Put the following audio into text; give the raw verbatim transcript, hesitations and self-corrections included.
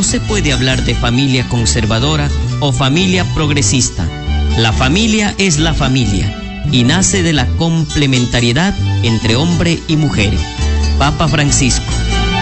se puede hablar de familia conservadora o familia progresista. La familia es la familia y nace de la complementariedad entre hombre y mujer. Papa Francisco.